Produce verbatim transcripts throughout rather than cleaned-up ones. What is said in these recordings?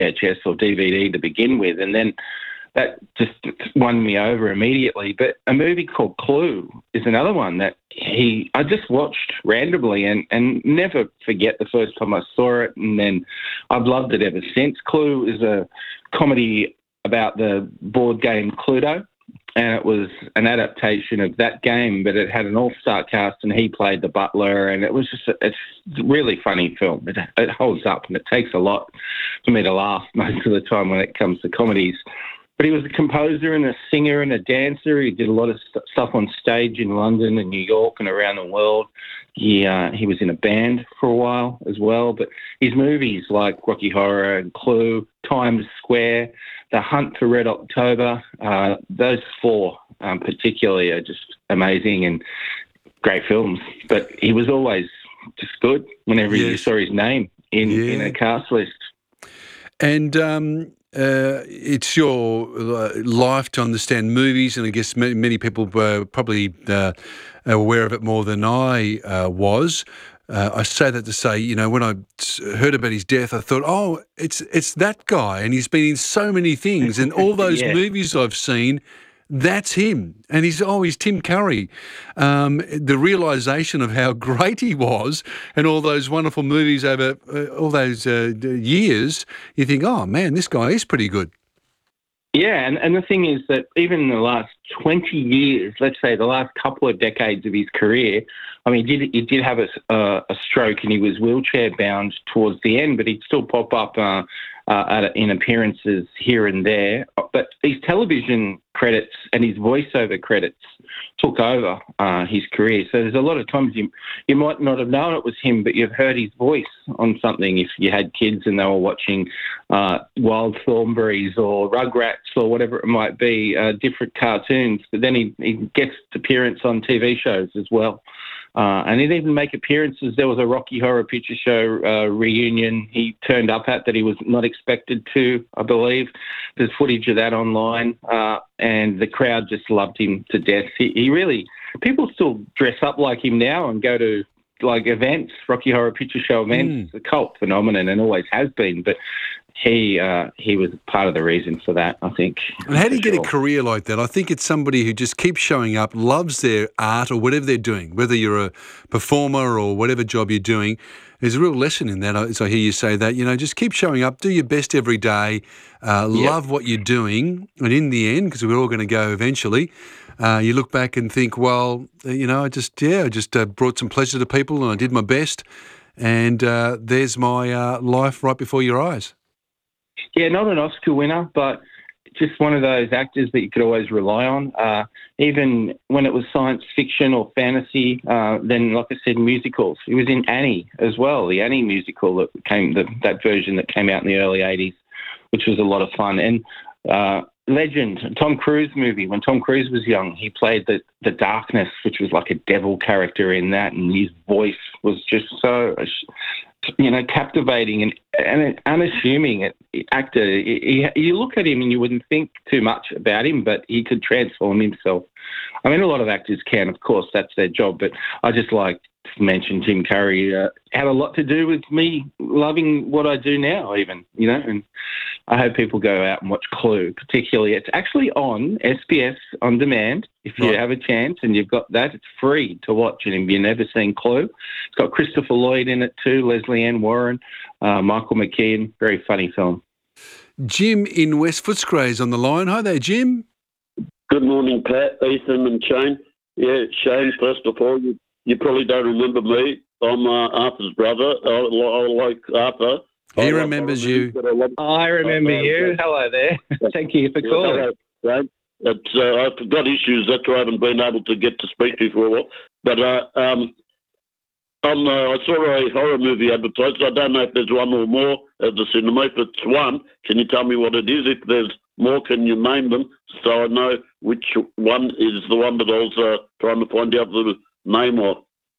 H S or D V D to begin with, and then that just won me over immediately. But a movie called Clue is another one that he I just watched randomly and, and never forget the first time I saw it, and then I've loved it ever since. Clue is a comedy about the board game Cluedo, and it was an adaptation of that game, but it had an all-star cast, and he played the butler, and it was just a, it's a really funny film. It, it holds up, and it takes a lot for me to laugh most of the time when it comes to comedies. But he was a composer and a singer and a dancer. He did a lot of st- stuff on stage in London and New York and around the world. He uh, he was in a band for a while as well. But his movies like Rocky Horror and Clue, Times Square, The Hunt for Red October, uh, those four um, particularly are just amazing and great films. But he was always just good whenever yes. you saw his name in, yeah. in a cast list. And um, uh, it's your uh, life to understand movies, and I guess many, many people were probably uh, aware of it more than I uh, was. Uh, I say that to say, you know, when I heard about his death, I thought, oh, it's it's that guy, and he's been in so many things, and all those yeah. movies I've seen, that's him. And he's, oh, he's Tim Curry. Um, the realisation of how great he was and all those wonderful movies over uh, all those uh, years, you think, oh, man, this guy is pretty good. Yeah, and, and the thing is that even in the last twenty years, let's say the last couple of decades of his career, I mean, he did, he did have a, uh, a stroke and he was wheelchair bound towards the end, but he'd still pop up uh, uh, at, in appearances here and there. But his television credits and his voiceover credits took over uh, his career. So there's a lot of times you you might not have known it was him, but you've heard his voice on something if you had kids and they were watching uh, Wild Thornberrys or Rugrats or whatever it might be, uh, different cartoons. But then he, he gets appearance on T V shows as well. Uh, and he'd even make appearances. There was a Rocky Horror Picture Show uh, reunion he turned up at that he was not expected to, I believe. There's footage of that online, uh, and the crowd just loved him to death. He, he really, people still dress up like him now and go to like events, Rocky Horror Picture Show events. Mm. It's a cult phenomenon and always has been, but he uh, he was part of the reason for that, I think. And how do you get sure. a career like that? I think it's somebody who just keeps showing up, loves their art or whatever they're doing, whether you're a performer or whatever job you're doing. There's a real lesson in that, as I hear you say that. You know, just keep showing up, do your best every day, uh, yep. love what you're doing, and in the end, because we're all going to go eventually, uh, you look back and think, well, you know, I just, yeah, I just uh, brought some pleasure to people and I did my best, and uh, there's my uh, life right before your eyes. Yeah, not an Oscar winner, but just one of those actors that you could always rely on. Uh, even when it was science fiction or fantasy, uh, then, like I said, musicals. He was in Annie as well, the Annie musical that came, the, that version that came out in the early eighties, which was a lot of fun. And uh, legend, Tom Cruise movie. When Tom Cruise was young, he played the, the Darkness, which was like a devil character in that, and his voice was just so, you know, captivating and, and unassuming actor. He, he, you look at him and you wouldn't think too much about him, but he could transform himself. I mean, a lot of actors can, of course, that's their job, but I just like to mention Tim Curry uh, had a lot to do with me loving what I do now even, you know, and I hope people go out and watch Clue, particularly. It's actually on S B S On Demand. If you right. have a chance and you've got that, it's free to watch. And if you've never seen Clue, it's got Christopher Lloyd in it too, Leslie Ann Warren, uh, Michael McKean. Very funny film. Jim in West Footscray is on the line. Hi there, Jim. Good morning, Pat, Ethan and Shane. Yeah, Shane, first of all, you, you probably don't remember me. I'm uh, Arthur's brother. I, I like Arthur. He I remembers like you. I, love, I remember uh, you. Uh, Hello there. Thank you for calling. Hello, it's, uh, I've got issues. That's why I haven't been able to get to speak to you for a while. But uh, um, I'm, uh, I saw a horror movie advertised. I don't know if there's one or more at the cinema. If it's one, can you tell me what it is? If there's more, can you name them so I know which one is the one that I was uh, trying to find out the name of?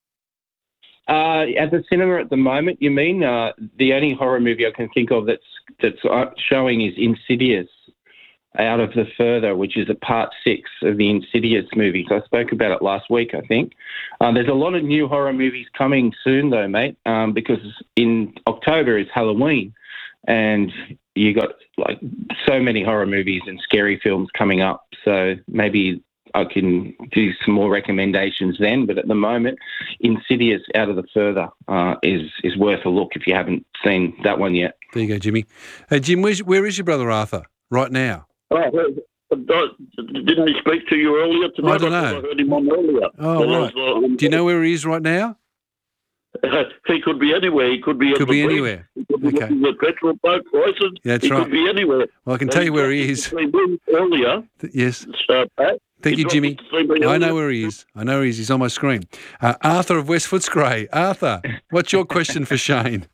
Uh, at the cinema at the moment, you mean? Uh, the only horror movie I can think of that's that's showing is Insidious, Out of the Further, which is a part six of the Insidious movies. I spoke about it last week, I think. Uh, there's a lot of new horror movies coming soon, though, mate, um, because in October is Halloween. And you got like so many horror movies and scary films coming up. So maybe I can do some more recommendations then. But at the moment, Insidious Out of the Further uh, is is worth a look if you haven't seen that one yet. There you go, Jimmy. Hey, Jim, where's, where is your brother Arthur right now? Oh, didn't he speak to you earlier tonight? I don't know. I heard him on earlier. Oh, right. Was, uh, Do you know where he is right now? Uh, he could be anywhere. He could be. Could be anywhere. He could be Okay. looking at petrol boat prices. Yeah, that's he right. could be anywhere. Well, I can tell you where he is. Earlier. Yes. Uh, Pat, Thank he you, Jimmy. dropped I know where he is. I know where he is. He's on my screen. Uh, Arthur of West Footscray. Arthur, what's your question for Shane?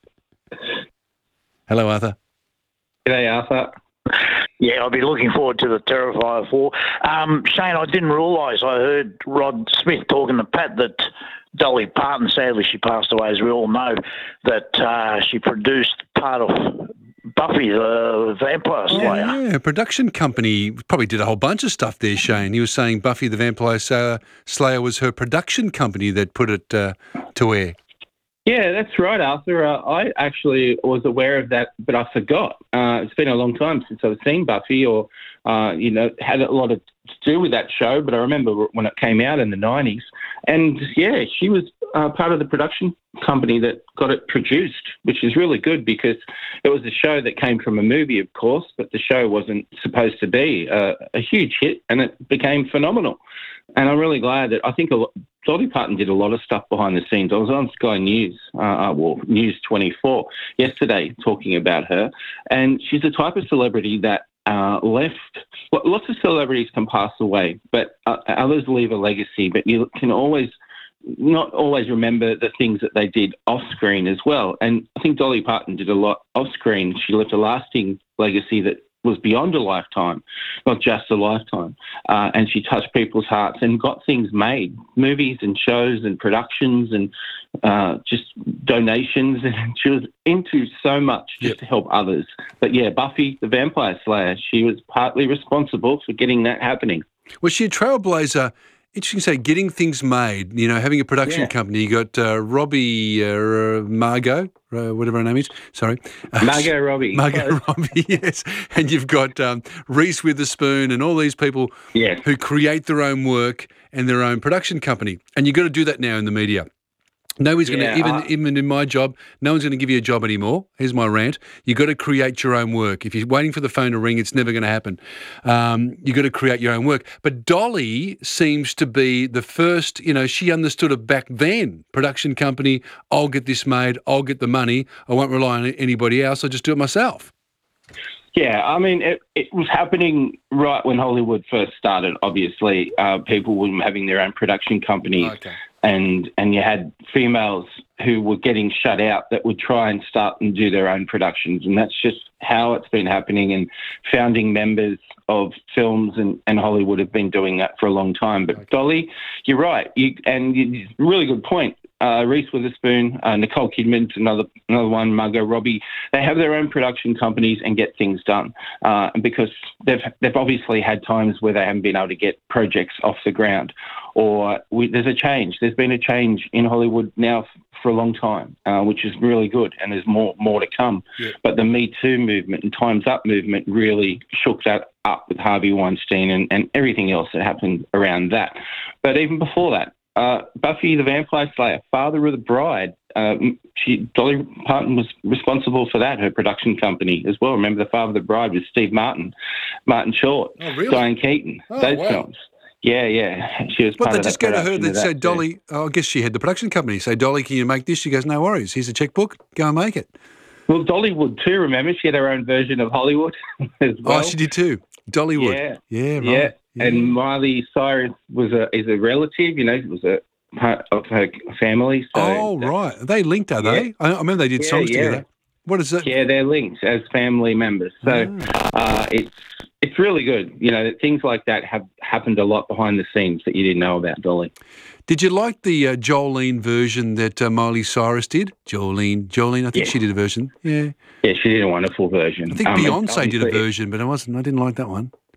Hello, Arthur. G'day, Arthur. Yeah, I'll be looking forward to the Terrifier four. Um, Shane, I didn't realise, I heard Rod Smith talking to Pat that Dolly Parton, sadly she passed away, as we all know, that uh, she produced part of Buffy the Vampire Slayer. Oh, yeah, a production company probably did a whole bunch of stuff there, Shane. He was saying Buffy the Vampire Slayer, Slayer was her production company that put it uh, to air. Yeah, that's right, Arthur. Uh, I actually was aware of that, but I forgot. Uh, it's been a long time since I've seen Buffy or, uh, you know, had a lot of, to do with that show, but I remember when it came out in the nineties. And, yeah, she was uh, part of the production company that got it produced, which is really good because it was a show that came from a movie, of course, but the show wasn't supposed to be a, a huge hit, and it became phenomenal. And I'm really glad that I think a lot, Dolly Parton did a lot of stuff behind the scenes. I was on Sky News, uh, well, News twenty-four yesterday talking about her, and she's the type of celebrity that uh, left. Lots of celebrities can pass away, but uh, others leave a legacy. But you can always not always remember the things that they did off screen as well. And I think Dolly Parton did a lot off screen. She left a lasting legacy that was beyond a lifetime, not just a lifetime. Uh, and she touched people's hearts and got things made, movies and shows and productions and uh, just donations. And she was into so much just Yep. to help others. But yeah, Buffy the Vampire Slayer, she was partly responsible for getting that happening. Was she a trailblazer? Interesting to say, getting things made, you know, having a production Yeah. company. You got uh, Robbie, uh, Margot, uh, whatever her name is, sorry. Uh, Margot Robbie. Margot Robbie, yes. And you've got um, Reese Witherspoon and all these people Yes. who create their own work and their own production company. And you've got to do that now in the media. Nobody's going Yeah, to, even uh, even in my job, no one's going to give you a job anymore. Here's my rant. You've got to create your own work. If you're waiting for the phone to ring, it's never going to happen. Um, you've got to create your own work. But Dolly seems to be the first, you know, she understood it back then. Production company, I'll get this made, I'll get the money, I won't rely on anybody else, I'll just do it myself. Yeah, I mean, it, it was happening right when Hollywood first started, obviously. Uh, people were having their own production companies. Okay. And and you had females who were getting shut out that would try and start and do their own productions. And that's just how it's been happening. And founding members of films and, and Hollywood have been doing that for a long time. But Okay. Dolly, you're right. You, and you, really good point. Uh, Reese Witherspoon, uh, Nicole Kidman, another another one, Margot Robbie. They have their own production companies and get things done uh, because they've they've obviously had times where they haven't been able to get projects off the ground, or we, there's a change. There's been a change in Hollywood now f- for a long time, uh, which is really good, and there's more more to come. Yeah. But the Me Too movement and Time's Up movement really shook that up with Harvey Weinstein and, and everything else that happened around that. But even before that, Uh, Buffy the Vampire Slayer, Father of the Bride. Um, she, Dolly Parton was responsible for that, her production company as well. Remember, the Father of the Bride was Steve Martin, Martin Short, Oh, really? Diane Keaton, Oh, those wow. films. Yeah, yeah. She was Well, part they of just that go to her, production they'd of say, that too. Dolly, oh, I guess she had the production company, say, Dolly, can you make this? She goes, no worries. Here's a checkbook. Go and make it. Well, Dollywood too, remember? She had her own version of Hollywood as well. Oh, she did too. Dollywood. Yeah. Yeah, right. Yeah. Yeah. And Miley Cyrus was a is a relative, you know, was a part of her family. So Oh, right. Are they linked, are Yeah. they? I, I remember they did Yeah, songs yeah. together. What is it? Yeah, they're linked as family members. So Ah. uh, it's it's really good. You know, that things like that have happened a lot behind the scenes that you didn't know about, Dolly. Did you like the uh, Jolene version that uh, Miley Cyrus did? Jolene, Jolene, I think Yeah. she did a version. Yeah. Yeah, she did a wonderful version. I think Um, Beyonce did a obviously- version, but I wasn't. I didn't like that one.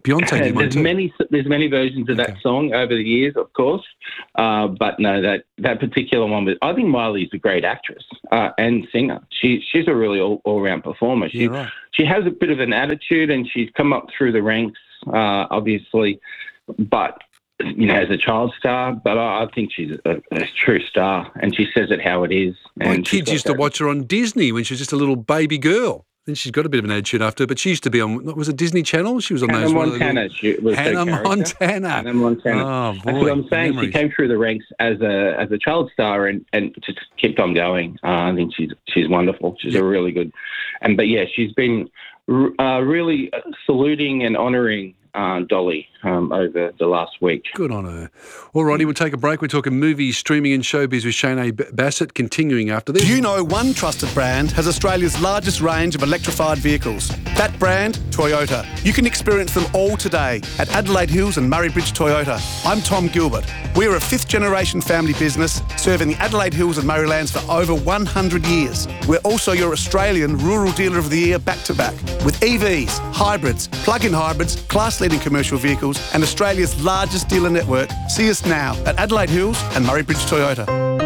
Beyonce did one there's too. many there's many versions of Okay. that song over the years, of course, uh, but no, that that particular one. Was, I think Miley's a great actress uh, and singer. She she's a really all all round performer. She Yeah, right. she has a bit of an attitude, and she's come up through the ranks, uh, obviously, but. You know, as a child star, but I, I think she's a, a true star, and she says it how it is. My And she's kids got used to that- watch her on Disney when she was just a little baby girl. Then she's got a bit of an attitude after, but she used to be on, what was it, Disney Channel? She was on Hannah those. one of the Montana. little- She was her Hannah character. Montana. Hannah Montana. Oh, That's what boy, I'm saying. memories. She came through the ranks as a as a child star and, and just kept on going. Uh, I think she's she's wonderful. She's a really good, and but yeah, she's been uh, really saluting and honouring uh, Dolly um, over the last week. Good on her. All righty, we'll take a break. We're talking movies, streaming and showbiz with Shane A. Bassett, continuing after this. Do you know one trusted brand has Australia's largest range of electrified vehicles? That brand, Toyota. You can experience them all today at Adelaide Hills and Murray Bridge Toyota. I'm Tom Gilbert. We're a fifth generation family business serving the Adelaide Hills and Murraylands for over one hundred years. We're also your Australian Rural Dealer of the Year back to back with E Vs, hybrids, plug-in hybrids, class-leading commercial vehicles and Australia's largest dealer network. See us now at Adelaide Hills and Murray Bridge Toyota.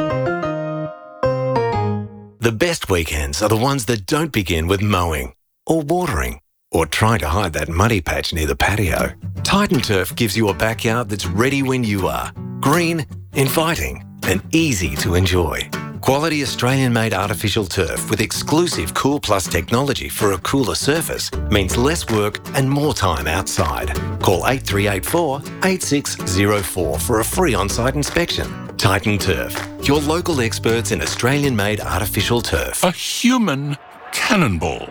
The best weekends are the ones that don't begin with mowing or watering or trying to hide that muddy patch near the patio. Titan Turf gives you a backyard that's ready when you are. Green, inviting and easy to enjoy. Quality Australian-made artificial turf with exclusive Cool Plus technology for a cooler surface means less work and more time outside. Call eight three eight four, eight six zero four for a free on-site inspection. Titan Turf, your local experts in Australian-made artificial turf. A human cannonball.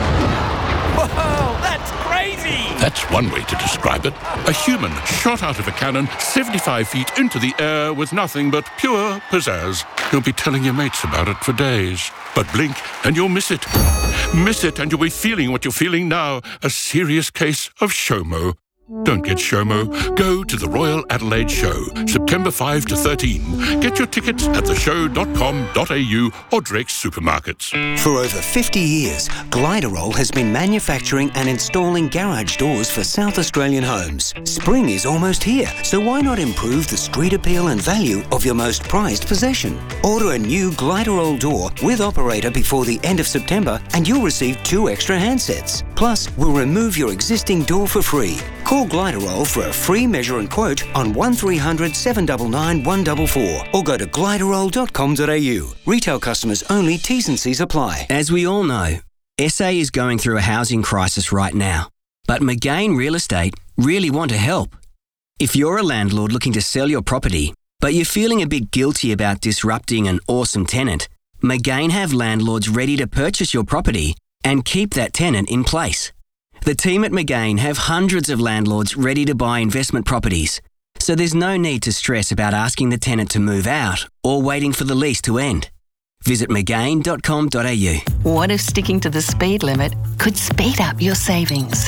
Whoa, that's crazy! That's one way to describe it. A human shot out of a cannon seventy-five feet into the air with nothing but pure pizzazz. You'll be telling your mates about it for days. But blink and you'll miss it. Miss it and you'll be feeling what you're feeling now. A serious case of SHOMO. Don't get SHOMO. Go to the Royal Adelaide Show, September fifth to thirteenth. Get your tickets at the show dot com dot a u or Drake's supermarkets. For over fifty years, Gliderol has been manufacturing and installing garage doors for South Australian homes. Spring is almost here, so why not improve the street appeal and value of your most prized possession? Order a new Gliderol door with operator before the end of September and you'll receive two extra handsets. Plus, we'll remove your existing door for free. Call Gliderol for a free measure and quote on one three hundred, seven nine nine, one four four or go to gliderol dot com dot a u. Retail customers only, T's and C's apply. As we all know, S A is going through a housing crisis right now, but McGain Real Estate really want to help. If you're a landlord looking to sell your property, but you're feeling a bit guilty about disrupting an awesome tenant, McGain have landlords ready to purchase your property and keep that tenant in place. The team at McGain have hundreds of landlords ready to buy investment properties, so there's no need to stress about asking the tenant to move out or waiting for the lease to end. Visit mcgain dot com dot a u. What if sticking to the speed limit could speed up your savings?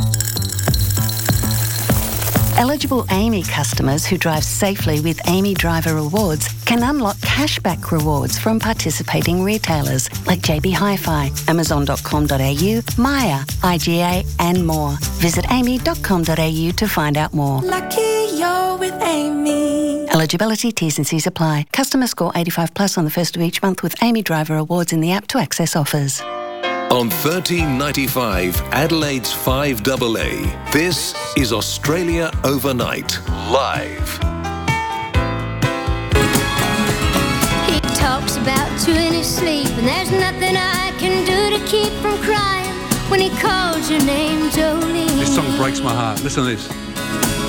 Eligible Amy customers who drive safely with Amy Driver Rewards can unlock cashback rewards from participating retailers like J B Hi-Fi, amazon dot com dot a u, Maya, I G A and more. Visit amy dot com dot a u to find out more. Lucky you're with Amy. Eligibility, T's and C's apply. Customer score eighty-five plus on the first of each month with Amy Driver Rewards in the app to access offers. On thirteen ninety-five, Adelaide's five A A, this is Australia Overnight, live. He talks about you in his sleep, and there's nothing I can do to keep from crying when he calls your name, Jolene. This song breaks my heart. Listen to this.